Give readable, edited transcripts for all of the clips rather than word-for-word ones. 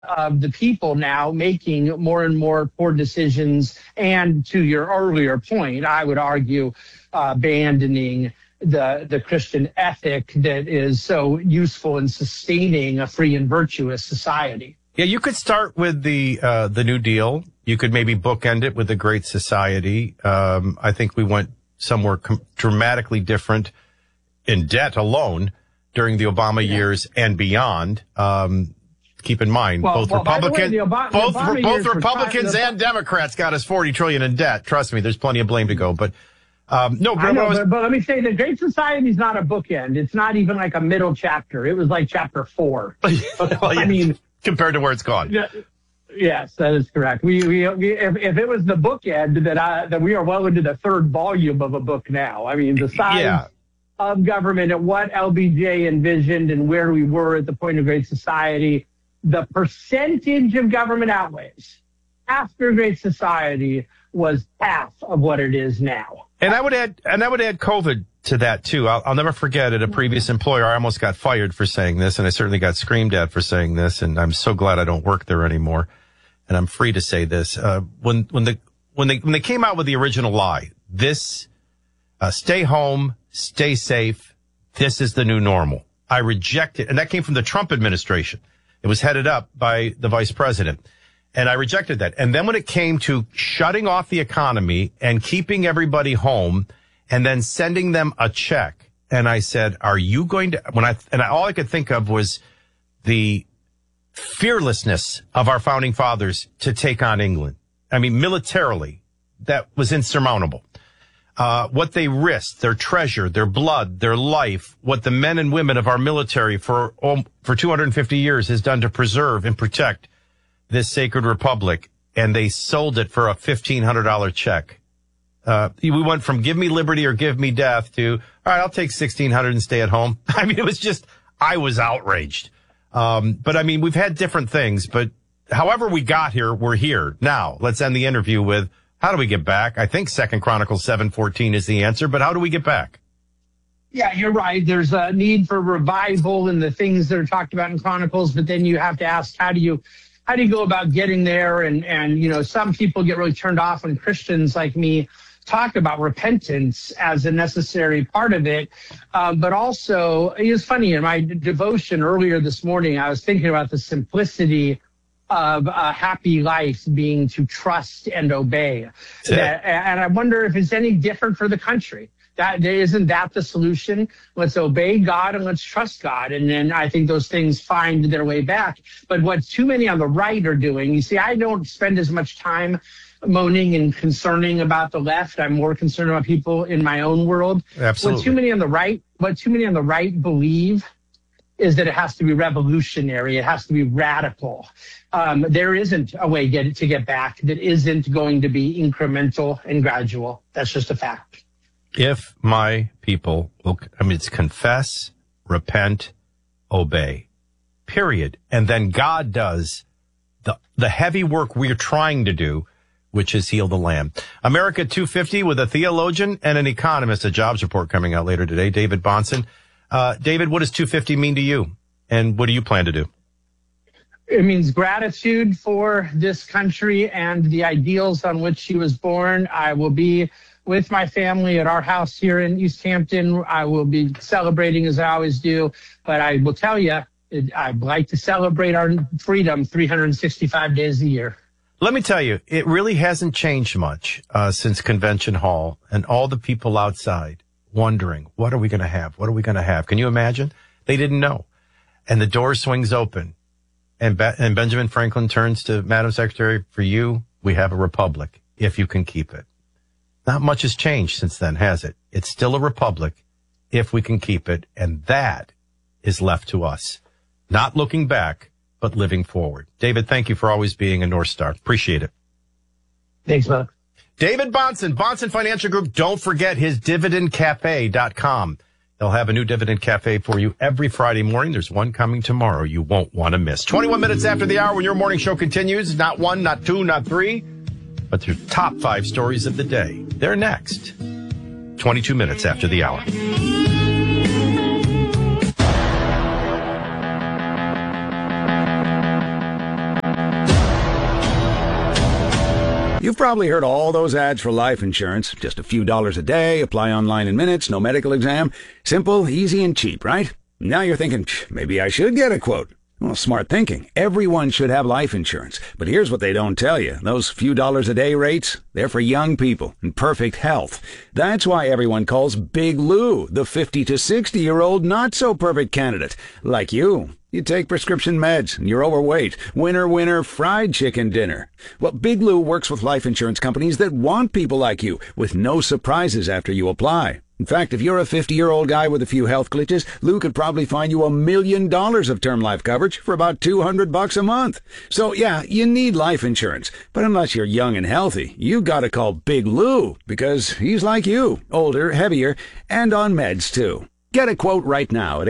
of the people now making more and more poor decisions. And to your earlier point, I would argue abandoning the Christian ethic that is so useful in sustaining a free and virtuous society. Yeah, you could start with the New Deal. You could maybe bookend it with the Great Society. I think we went somewhere dramatically different in debt alone during the Obama years and beyond. Keep in mind, both Republicans and Democrats got us $40 trillion in debt. Trust me, there's plenty of blame to go. But but let me say the Great Society is not a bookend. It's not even like a middle chapter. It was like chapter 4. Well, yeah, I mean, compared to where it's gone. Yes, that is correct. If it was the bookend, that we are well into the third volume of a book now. I mean, the size of government and what LBJ envisioned and where we were at the point of Great Society, the percentage of government outlays after Great Society was half of what it is now. And I would add COVID to that too. I'll never forget at a previous employer, I almost got fired for saying this, and I certainly got screamed at for saying this, and I'm so glad I don't work there anymore. And I'm free to say this. When they came out with the original lie, this, stay home, stay safe, this is the new normal. I reject it. And that came from the Trump administration. It was headed up by the vice president. And I rejected that. And then when it came to shutting off the economy and keeping everybody home and then sending them a check, and I said, are you going to, all I could think of was the fearlessness of our founding fathers to take on England. I mean, militarily, that was insurmountable. What they risked, their treasure, their blood, their life, what the men and women of our military for 250 years has done to preserve and protect this sacred republic, and they sold it for a $1,500 check. We went from give me liberty or give me death to, all right, I'll take $1,600 and stay at home. I mean, it was just, I was outraged. But I mean, we've had different things, but however we got here, we're here. Now, let's end the interview with, how do we get back? I think 2 Chronicles 7:14 is the answer, but how do we get back? Yeah, you're right. There's a need for revival in the things that are talked about in Chronicles, but then you have to ask, how do you go about getting there? And some people get really turned off when Christians like me talk about repentance as a necessary part of it. But also, it's funny, in my devotion earlier this morning, I was thinking about the simplicity of a happy life being to trust and obey. And I wonder if it's any different for the country. Isn't that the solution? Let's obey God and let's trust God. And then I think those things find their way back. But what too many on the right are doing, you see, I don't spend as much time moaning and concerning about the left. I'm more concerned about people in my own world. Absolutely. What too many on the right believe is that it has to be revolutionary. It has to be radical. There isn't a way to get back that isn't going to be incremental and gradual. That's just a fact. If my people will, it's confess, repent, obey, period. And then God does the heavy work we're trying to do, which is heal the land. America 250 with a theologian and an economist, a jobs report coming out later today, David Bahnsen. David, what does 250 mean to you? And what do you plan to do? It means gratitude for this country and the ideals on which she was born. I will be with my family at our house here in East Hampton. I will be celebrating as I always do. But I will tell you, I'd like to celebrate our freedom 365 days a year. Let me tell you, it really hasn't changed much since Convention Hall and all the people outside wondering, what are we going to have? What are we going to have? Can you imagine? They didn't know. And the door swings open. And Benjamin Franklin turns to Madam Secretary, for you, we have a republic, if you can keep it. Not much has changed since then, has it? It's still a republic, if we can keep it. And that is left to us. Not looking back, but living forward. David, thank you for always being a North Star. Appreciate it. Thanks, Bob. David Bahnsen, Bahnsen Financial Group. Don't forget his dividendcafe.com. They'll have a new Dividend Cafe for you every Friday morning. There's one coming tomorrow you won't want to miss. 21 minutes after the hour when your morning show continues. Not 1, not 2, not 3, but the top 5 stories of the day. They're next. 22 minutes after the hour. You've probably heard all those ads for life insurance. Just a few dollars a day, apply online in minutes, no medical exam. Simple, easy, and cheap, right? Now you're thinking, maybe I should get a quote. Well, smart thinking. Everyone should have life insurance. But here's what they don't tell you. Those few dollars a day rates, they're for young people in perfect health. That's why everyone calls Big Lou the 50 to 60-year-old not-so-perfect candidate. Like you. You take prescription meds, and you're overweight. Winner, winner, fried chicken dinner. Well, Big Lou works with life insurance companies that want people like you, with no surprises after you apply. In fact, if you're a 50-year-old guy with a few health glitches, Lou could probably find you $1 million of term life coverage for about $200 a month. So, yeah, you need life insurance. But unless you're young and healthy, you gotta call Big Lou, because he's like you, older, heavier, and on meds, too. Get a quote right now at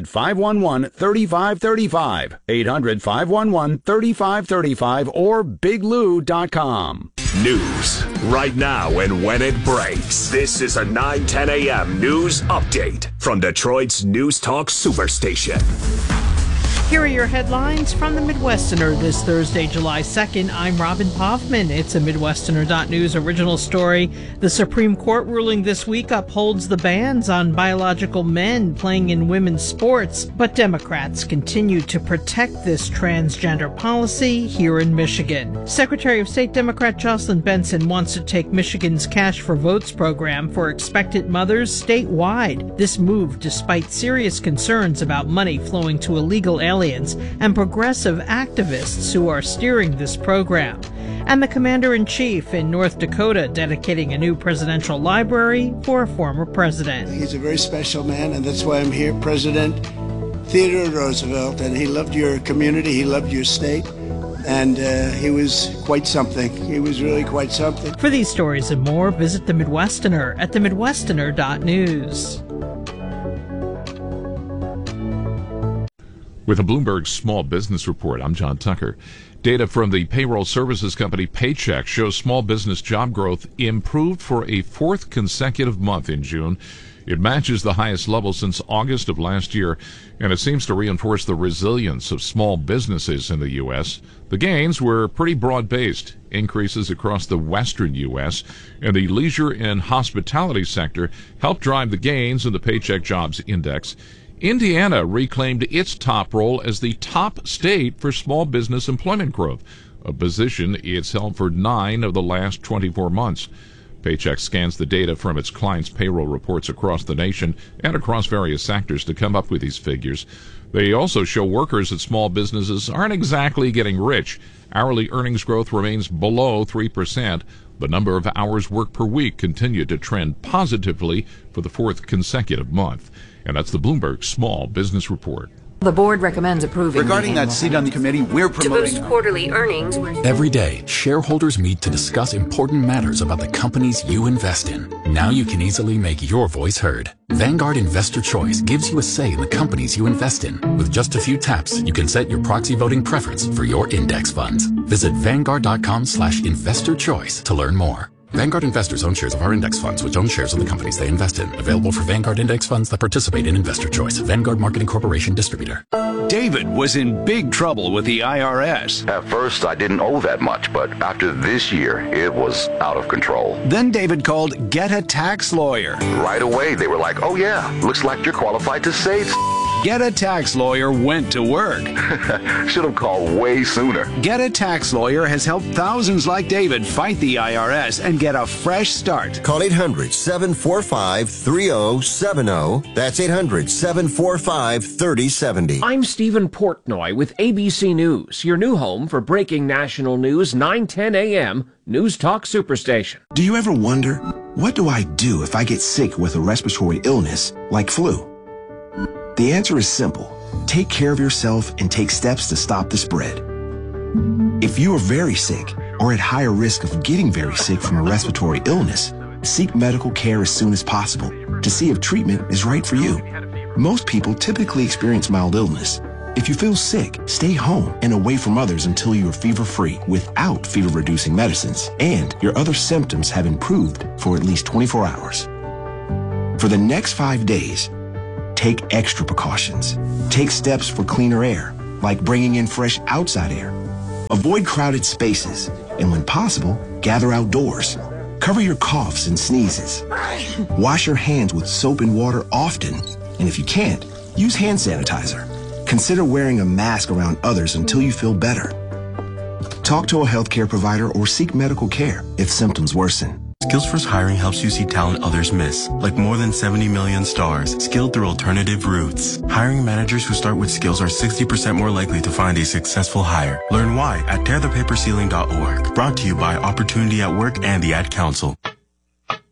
800-511-3535, 800-511-3535, or biglou.com. News right now and when it breaks. This is a 9:10 a.m. news update from Detroit's News Talk Superstation. Here are your headlines from the Midwesterner this Thursday, July 2nd. I'm Robin Poffman. It's a Midwesterner.news original story. The Supreme Court ruling this week upholds the bans on biological men playing in women's sports, but Democrats continue to protect this transgender policy here in Michigan. Secretary of State Democrat Jocelyn Benson wants to take Michigan's Cash for Votes program for expectant mothers statewide. This move despite serious concerns about money flowing to illegal aliens and progressive activists who are steering this program. And the Commander-in-Chief in North Dakota dedicating a new presidential library for a former president. He's a very special man, and that's why I'm here. President Theodore Roosevelt, and he loved your community, he loved your state, and he was quite something. He was really quite something. For these stories and more, visit The Midwesterner at themidwesterner.news. With a Bloomberg Small Business Report, I'm John Tucker. Data from the payroll services company Paychex shows small business job growth improved for a fourth consecutive month in June. It matches the highest level since August of last year, and it seems to reinforce the resilience of small businesses in the U.S. The gains were pretty broad-based, increases across the western U.S., and the leisure and hospitality sector helped drive the gains in the Paychex Jobs Index. Indiana reclaimed its top role as the top state for small business employment growth, a position it's held for 9 of the last 24 months. Paychex scans the data from its clients' payroll reports across the nation and across various sectors to come up with these figures. They also show workers at small businesses aren't exactly getting rich. Hourly earnings growth remains below 3%. The number of hours worked per week continued to trend positively for the fourth consecutive month. And that's the Bloomberg Small Business Report. The board recommends approving. Regarding that seat on the committee, we're promoting to boost quarterly earnings. Every day, shareholders meet to discuss important matters about the companies you invest in. Now you can easily make your voice heard. Vanguard Investor Choice gives you a say in the companies you invest in. With just a few taps, you can set your proxy voting preference for your index funds. Visit Vanguard.com/investorchoice to learn more. Vanguard investors own shares of our index funds, which own shares of the companies they invest in. Available for Vanguard index funds that participate in Investor Choice. Vanguard Marketing Corporation distributor. David was in big trouble with the IRS. At first, I didn't owe that much, but after this year, it was out of control. Then David called Get a Tax Lawyer. Right away, they were like, oh yeah, looks like you're qualified to say Get a Tax Lawyer went to work. Should have called way sooner. Get a Tax Lawyer has helped thousands like David fight the IRS and get a fresh start. Call 800-745-3070. That's 800-745-3070. I'm Stephen Portnoy with ABC News, your new home for breaking national news, 9:10 a.m., News Talk Superstation. Do you ever wonder, what do I do if I get sick with a respiratory illness like flu? The answer is simple. Take care of yourself and take steps to stop the spread. If you are very sick or at higher risk of getting very sick from a respiratory illness, seek medical care as soon as possible to see if treatment is right for you. Most people typically experience mild illness. If you feel sick, stay home and away from others until you are fever-free without fever-reducing medicines and your other symptoms have improved for at least 24 hours. For the next 5 days, take extra precautions. Take steps for cleaner air, like bringing in fresh outside air. Avoid crowded spaces. And when possible, gather outdoors. Cover your coughs and sneezes. Wash your hands with soap and water often. And if you can't, use hand sanitizer. Consider wearing a mask around others until you feel better. Talk to a healthcare provider or seek medical care if symptoms worsen. SkillsFirst Hiring helps you see talent others miss, like more than 70 million stars, skilled through alternative routes. Hiring managers who start with skills are 60% more likely to find a successful hire. Learn why at tearthepaperceiling.org. Brought to you by Opportunity at Work and the Ad Council.